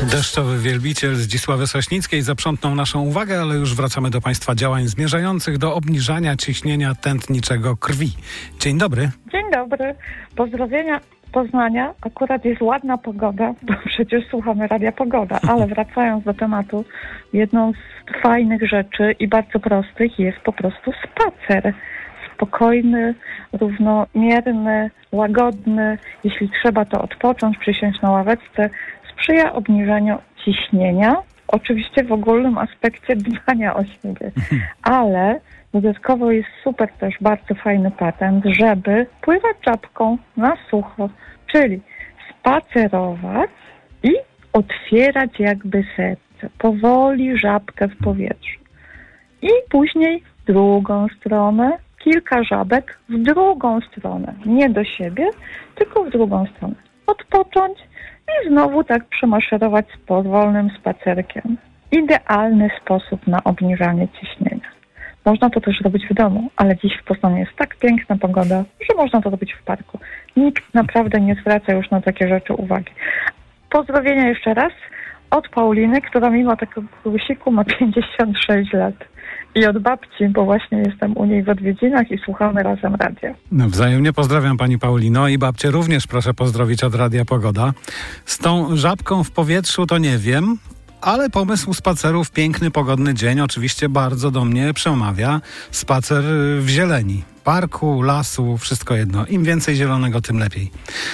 Deszczowy wielbiciel Zdzisławy Sośnickiej zaprzątnął naszą uwagę, ale już wracamy do Państwa działań zmierzających do obniżania ciśnienia tętniczego krwi. Dzień dobry. Dzień dobry. Pozdrowienia Poznania. Akurat jest ładna pogoda, bo przecież słuchamy Radia Pogoda, ale wracając do tematu, jedną z fajnych rzeczy i bardzo prostych jest po prostu spacer. Spokojny, równomierny, łagodny. Jeśli trzeba, to odpocząć, przysiąść na ławeczce. Sprzyja obniżaniu ciśnienia, oczywiście w ogólnym aspekcie dbania o siebie, ale dodatkowo jest super też bardzo fajny patent, żeby pływać czapką na sucho, czyli spacerować i otwierać jakby serce, powoli żabkę w powietrzu. I później w drugą stronę, kilka żabek w drugą stronę, nie do siebie, tylko w drugą stronę. Odpocząć i znowu tak przemaszerować z powolnym spacerkiem. Idealny sposób na obniżanie ciśnienia. Można to też robić w domu, ale dziś w Poznaniu jest tak piękna pogoda, że można to robić w parku. Nikt naprawdę nie zwraca już na takie rzeczy uwagi. Pozdrowienia jeszcze raz od Pauliny, która mimo takiego gusiku ma 56 lat. I od babci, bo właśnie jestem u niej w odwiedzinach i słuchamy razem radia. No, wzajemnie pozdrawiam pani Paulino i babcię również proszę pozdrowić od Radia Pogoda. Z tą żabką w powietrzu to nie wiem, ale pomysł spaceru w piękny, pogodny dzień oczywiście bardzo do mnie przemawia. Spacer w zieleni, parku, lasu, wszystko jedno. Im więcej zielonego, tym lepiej.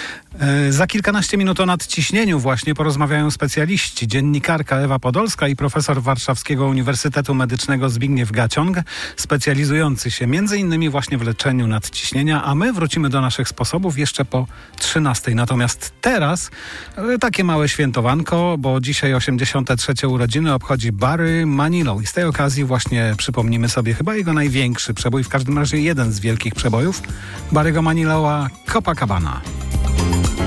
Za kilkanaście minut o nadciśnieniu właśnie porozmawiają specjaliści. Dziennikarka Ewa Podolska i profesor Warszawskiego Uniwersytetu Medycznego Zbigniew Gaciąg, specjalizujący się m.in. właśnie w leczeniu nadciśnienia, a my wrócimy do naszych sposobów jeszcze po 13:00. Natomiast teraz takie małe świętowanko, bo dzisiaj 83. urodziny obchodzi Barry Manilow i z tej okazji właśnie przypomnimy sobie chyba jego największy przebój, w każdym razie jeden z wielkich przebojów, Barry'ego Manilowa, Copacabana.